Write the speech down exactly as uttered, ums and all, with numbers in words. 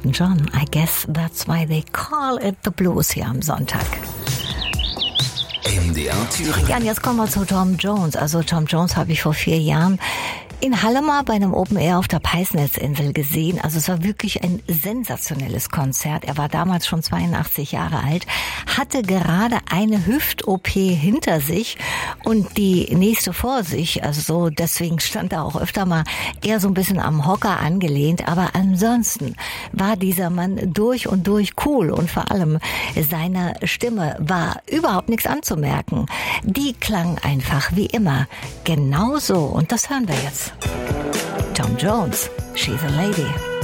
Elton John. I guess that's why they call it the Blues hier am Sonntag. M D R Thüringen. Ja, und jetzt kommen wir zu Tom Jones. Also Tom Jones habe ich vor vier Jahren in Halle mal bei einem Open Air auf der Peisnitzinsel gesehen. Also es war wirklich ein sensationelles Konzert. Er war damals schon zweiundachtzig Jahre alt, hatte gerade eine Hüft-O P hinter sich und die nächste vor sich. Also so, deswegen stand er auch öfter mal eher so ein bisschen am Hocker angelehnt. Aber ansonsten war dieser Mann durch und durch cool und vor allem seiner Stimme war überhaupt nichts anzumerken. Die klang einfach wie immer genauso und das hören wir jetzt. Tom Jones, She's a Lady.